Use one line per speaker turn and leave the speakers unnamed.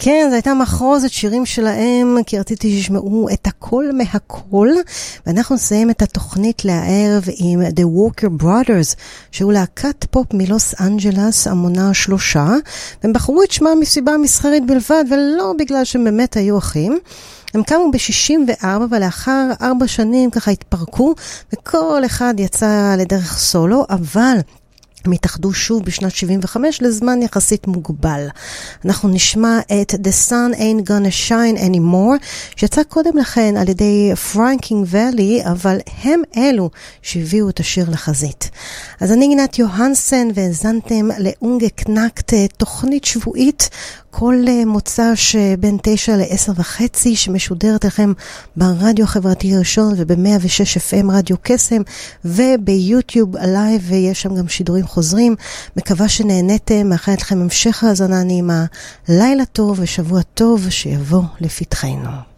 כן, זו הייתה מחרוזת שירים שלהם, כי רציתי שישמעו את הכל מהכל, ואנחנו נסיים את התוכנית לערב עם The Walker Brothers, שהוא להקת פופ מלוס אנג'לס, המונה 3, והם בחרו את שמה מסיבה מסחרית בלבד, ולא בגלל שהם באמת היו אחים. הם קמו ב-64, ולאחר 4 שנים ככה התפרקו, וכל אחד יצא לדרך סולו, אבל הם התאחדו שוב בשנת 75 לזמן יחסית מוגבל. אנחנו נשמע את The Sun Ain't Gonna Shine Anymore, שיצא קודם לכן על ידי פרנקינג ואלי, אבל הם אלו שהביאו את השיר לחזית. אז אני גינת יוהנסן, והזנתם לאונגה קנקט, תוכנית שבועית, כל מוצ"ש בין 9 ל-10:30, שמשודרת לכם ברדיו החברתי הראשון וב-106 FM רדיו קסם וביוטיוב לייב, ויש שם גם שידורים חוזרים. מקווה שנהניתם, מאחלת לכם המשך האזנה נעימה, לילה טוב ושבוע טוב שיבוא לפתחנו.